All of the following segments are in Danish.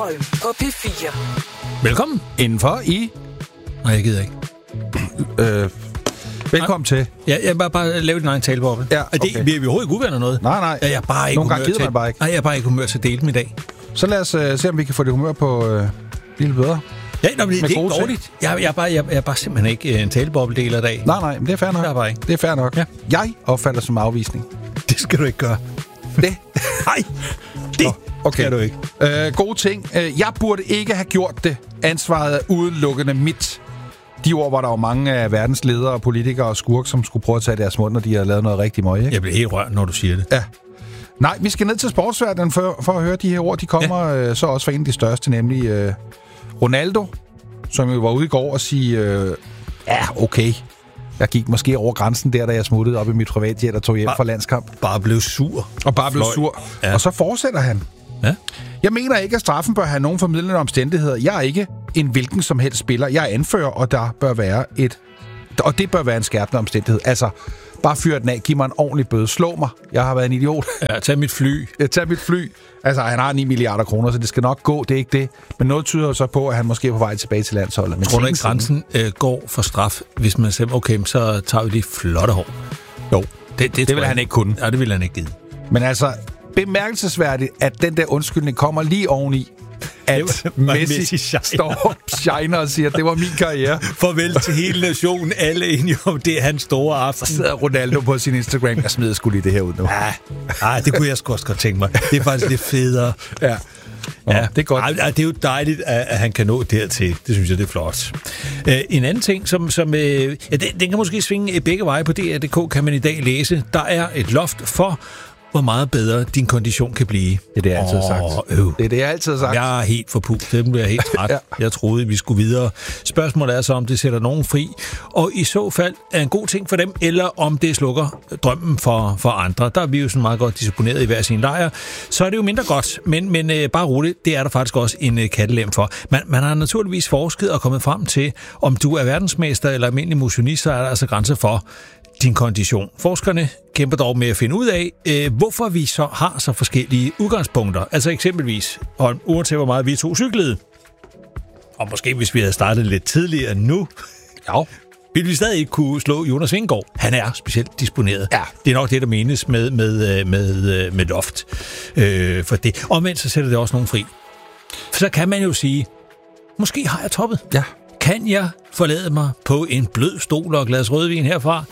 Holm på P4. Velkommen indenfor i... Nej, jeg gider ikke. Velkommen til. Ja, jeg bare lave din egen taleboble. Ja, okay. Vi er overhovedet ikke uvenner noget. Nej. Jeg er bare ikke nogle gange gider man bare ikke. Nej, jeg er bare ikke humør til at dele dem i dag. Så lad os se, om vi kan få det humør på lidt bedre. Ja, men det er ikke dårligt. Jeg er bare simpelthen ikke en talebobledeler i dag. Nej, men det er fair nok. Det er bare ikke. Det er fair nok. Ja. Jeg opfatter som afvisning. Det skal du ikke gøre. Det? Nej, det okay. skal du ikke. Gode ting. Jeg burde ikke have gjort det. Ansvaret er udelukkende mit. De ord var der jo mange af verdens ledere og politikere og skurk, som skulle prøve at tage deres mund, når de har lavet noget rigtig møg, ikke? Jeg bliver helt rørt, når du siger det. Ja. Nej, vi skal ned til sportsverdenen for at høre de her ord. De kommer så også fra en af de største, nemlig Ronaldo, som jo var ude i går og sige, okay. Jeg gik måske over grænsen der, da jeg smuttede op i mit privatjet og tog hjem fra landskamp. Bare blev sur. Og bare blev sur. Ja. Og så fortsætter han. Ja. Jeg mener ikke, at straffen bør have nogen formidlende omstændigheder. Jeg er ikke en hvilken som helst spiller. Jeg er anfører, og der bør være og det bør være en skærpende omstændighed. Altså, bare fyr den af. Giv mig en ordentlig bøde. Slå mig. Jeg har været en idiot. Ja, tag mit fly. Altså, han har 9 milliarder kroner, så det skal nok gå. Det er ikke det. Men noget tyder jo så på, at han måske er på vej tilbage til landsholdet. Men tror du ikke, grænsen går for straf, hvis man siger, okay, så tager vi de flotte hår? Jo, det vil han ikke kunne. Ja, det vil han ikke give. Men altså, bemærkelsesværdigt, at den der undskyldning kommer lige oveni, at Messi står shiner og siger, det var min karriere. Farvel til hele nationen. Alle enige om, det er hans store aften. Så sidder Ronaldo på sin Instagram. Jeg smider sgu lige det her ud nu. Ja, det kunne jeg sgu også godt tænke mig. Det er faktisk lidt federe. Ja. Ja, det er godt. Det er jo dejligt, at han kan nå dertil. Det synes jeg, det er flot. En anden ting, som den kan måske svinge begge veje på DR.dk, kan man i dag læse. Der er et loft for, hvor meget bedre din kondition kan blive. Det er det, jeg altid har sagt. Det er det, jeg altid har sagt. Jeg er helt forpult. Det bliver helt træt. Ja. Jeg troede, vi skulle videre. Spørgsmålet er så, om det sætter nogen fri, og i så fald er en god ting for dem, eller om det slukker drømmen for andre. Der er vi jo sådan meget godt disciplineret i hver sin lejr. Så er det jo mindre godt, men bare roligt, det er der faktisk også en kattelem for. Man har naturligvis forsket og kommet frem til, om du er verdensmester eller almindelig motionist, så er der altså grænser for din kondition. Forskerne kæmper dog med at finde ud af, hvorfor vi så har så forskellige udgangspunkter. Altså eksempelvis, uanset hvor meget vi to cyklede, og måske hvis vi havde startet lidt tidligere nu, ville vi stadig ikke kunne slå Jonas Vingegaard. Han er specielt disponeret. Ja. Det er nok det, der menes med loft for det. Omvendt så sætter det også nogen fri. For så kan man jo sige, måske har jeg toppet. Ja. Kan jeg forlade mig på en blød stol og et glas rødvin herfra?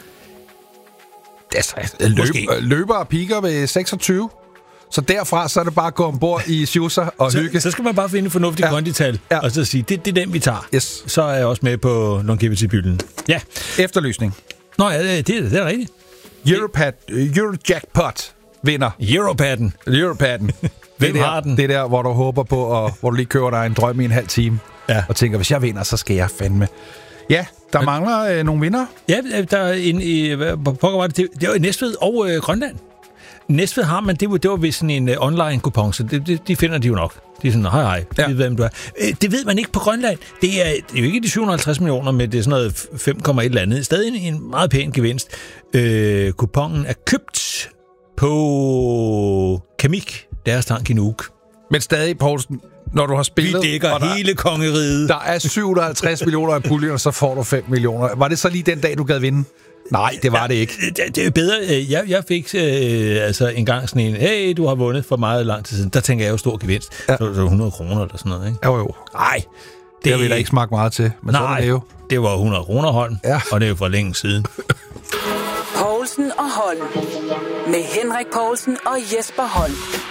Løber og piker ved 26. Så derfra så er det bare at gå ombord i schusser og hygge. Så skal man bare finde et fornuftigt kondital, og så sige, det er den, vi tager. Yes. Så er jeg også med på longevity-bylden. Ja. Efterlysning. Nå ja, det er rigtigt. Eurojackpot vinder. Europadden. Hvem har den? Det der, hvor du håber på, og hvor du lige køber dig en drøm i en halv time. Ja. Og tænker, hvis jeg vinder, så skal jeg fandme. Ja, der mangler nogle vinder. Ja, der er det var i Næstved og Grønland. Næstved har man, det var vist sådan en online kupon, så de finder de jo nok. De er sådan, hej, ja. Ved, hvem du er. Det ved man ikke på Grønland. Det er jo ikke de 750 millioner, men det er sådan noget 5, et eller andet. Stadig en meget pæn gevinst. Kuponen er købt på Kamik, deres tank i Nuuk. Men stadig, Poulsen, når du har spillet... Vi dækker hele kongeriget. Der er 750 millioner i puljen, og så får du 5 millioner. Var det så lige den dag, du gad vinde? Nej, det var det ikke. Det er bedre. Jeg fik en gang sådan en, hey, du har vundet for meget lang tid siden. Der tænker jeg jo stor gevinst. Ja. Så 100 kroner eller sådan noget, ikke? Jo. Nej, det har vi da ikke smagt meget til. Men nej, det, jo. Det var 100 kroner, Holm. Ja. Og det er jo for længe siden. Poulsen og Holm. Med Henrik Poulsen og Jesper Holm.